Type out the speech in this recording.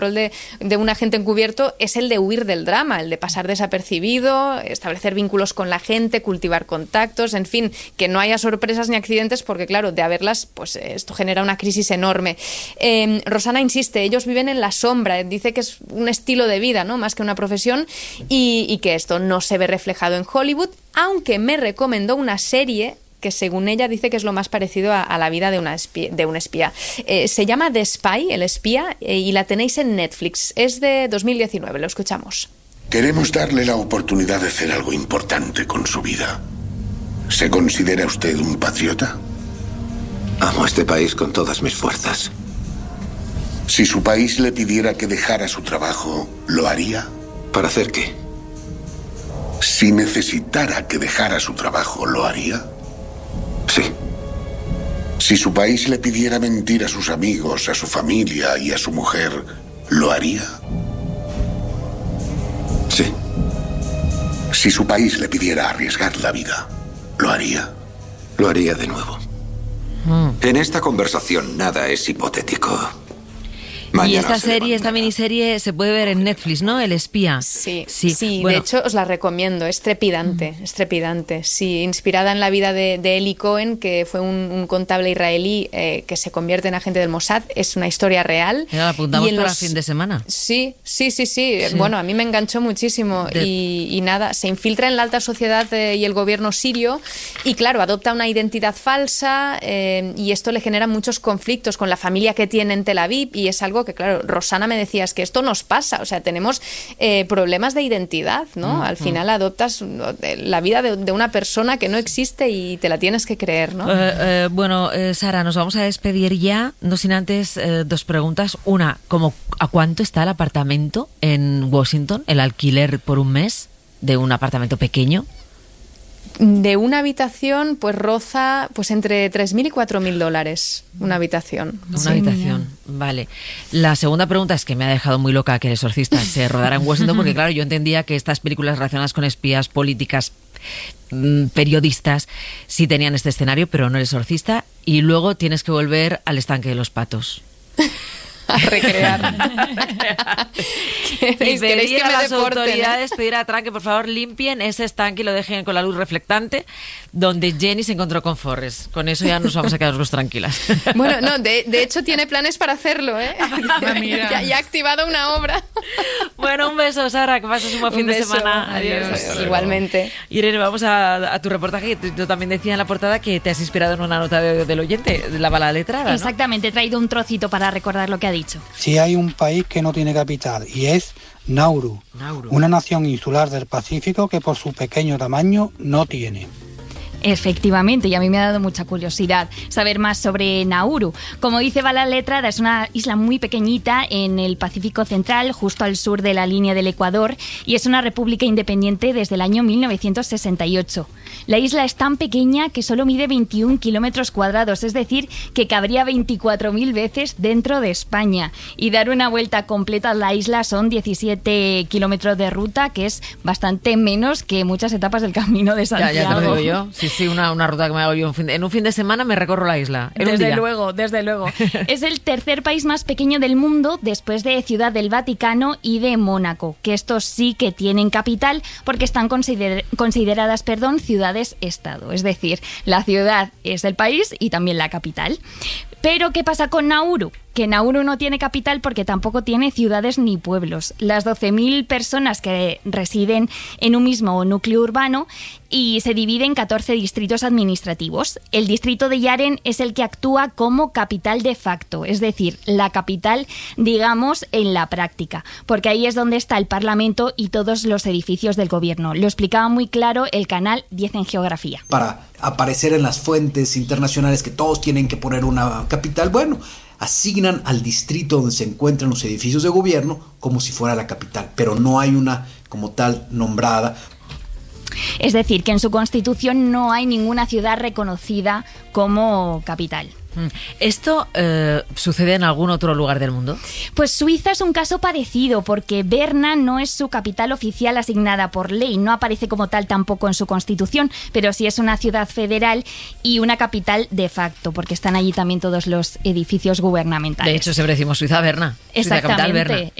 rol de un agente encubierto es el de huir del drama, el de pasar desapercibido, establecer vínculos con la gente, cultivar contactos, en fin, que no haya sorpresas ni accidentes, porque claro, de haberlas, pues esto genera una crisis enorme. Rosanna insiste, ellos viven en la sombra, dice que es un estilo de vida, ¿no?, más que una profesión, y que esto no se ve reflejado en Hollywood, aunque me recomendó una serie que según ella dice que es lo más parecido a la vida de un espía. Se llama The Spy, el espía, y la tenéis en Netflix. Es de 2019, lo escuchamos. Queremos darle la oportunidad de hacer algo importante con su vida. ¿Se considera usted un patriota? Amo este país con todas mis fuerzas. Si su país le pidiera que dejara su trabajo, ¿lo haría? ¿Para hacer qué? Si necesitara que dejara su trabajo, ¿lo haría? Sí. Si su país le pidiera mentir a sus amigos, a su familia y a su mujer, ¿lo haría? Sí. Si su país le pidiera arriesgar la vida, ¿lo haría? Lo haría de nuevo. En esta conversación nada es hipotético. Y esta serie, esta miniserie se puede ver en Netflix, ¿no? El espía. Sí, bueno. De hecho os la recomiendo, es trepidante, Sí, inspirada en la vida de Eli Cohen, que fue un contable israelí que se convierte en agente del Mossad. Es una historia real. Ya la apuntamos para el fin de semana. Sí. Bueno, a mí me enganchó muchísimo. Y nada, se infiltra en la alta sociedad y el gobierno sirio y claro, adopta una identidad falsa y esto le genera muchos conflictos con la familia que tiene en Tel Aviv, y es algo que, claro, Rosanna me decía, es que esto nos pasa, o sea, tenemos problemas de identidad, ¿no? Al final adoptas la vida de una persona que no existe y te la tienes que creer, ¿no? Bueno, Sara, nos vamos a despedir ya, no sin antes dos preguntas. Una, ¿a cuánto está el apartamento en Washington, el alquiler por un mes de un apartamento pequeño? De una habitación, pues roza entre $3.000 y $4.000 una habitación. Una habitación, vale. La segunda pregunta es que me ha dejado muy loca que El Exorcista se rodara en Washington, porque claro, yo entendía que estas películas relacionadas con espías, políticas, periodistas, sí tenían este escenario, pero no El Exorcista, y luego tienes que volver al estanque de los patos. A recrear. Y pedir a las autoridades, pedir a Trump que por favor limpien ese estanque y lo dejen con la luz reflectante donde Jenny se encontró con Forrest. Con eso ya nos vamos a quedar tranquilas. Bueno, no, de hecho tiene planes para hacerlo, ¿eh? Ya ha activado una obra. Bueno, un beso, Sara, que pases un buen fin de semana. Adiós. Igualmente. Irene, vamos a tu reportaje. Yo también decía en la portada que te has inspirado en una nota del oyente, de la bala letrada, ¿no? Exactamente, he traído un trocito para recordar lo que ha dicho. Si hay un país que no tiene capital y es Nauru, una nación insular del Pacífico que por su pequeño tamaño no tiene. Efectivamente, y a mí me ha dado mucha curiosidad saber más sobre Nauru. Como dice Bala Letrada, es una isla muy pequeñita en el Pacífico Central, justo al sur de la línea del Ecuador, y es una república independiente desde el año 1968. La isla es tan pequeña que solo mide 21 kilómetros cuadrados, es decir, que cabría 24.000 veces dentro de España. Y dar una vuelta completa a la isla son 17 kilómetros de ruta, que es bastante menos que muchas etapas del Camino de Santiago. Ya te lo digo yo. Sí, una ruta que me hago yo en un fin de semana me recorro la isla. Desde luego. Es el tercer país más pequeño del mundo después de Ciudad del Vaticano y de Mónaco, que estos sí que tienen capital porque están consideradas ciudades-estado. Es decir, la ciudad es el país y también la capital. Pero, ¿qué pasa con Nauru? Que Nauru no tiene capital porque tampoco tiene ciudades ni pueblos. Las 12.000 personas que residen en un mismo núcleo urbano y se divide en 14 distritos administrativos. El distrito de Yaren es el que actúa como capital de facto, es decir, la capital, digamos, en la práctica, porque ahí es donde está el Parlamento y todos los edificios del gobierno. Lo explicaba muy claro el canal 10 en Geografía. Para aparecer en las fuentes internacionales que todos tienen que poner una capital, bueno, asignan al distrito donde se encuentran los edificios de gobierno como si fuera la capital, pero no hay una como tal nombrada. Es decir, que en su constitución no hay ninguna ciudad reconocida como capital. ¿Esto sucede en algún otro lugar del mundo? Pues Suiza es un caso parecido, porque Berna no es su capital oficial asignada por ley, no aparece como tal tampoco en su constitución, pero sí es una ciudad federal y una capital de facto, porque están allí también todos los edificios gubernamentales. De hecho, siempre decimos Suiza Berna. Suiza capital Berna.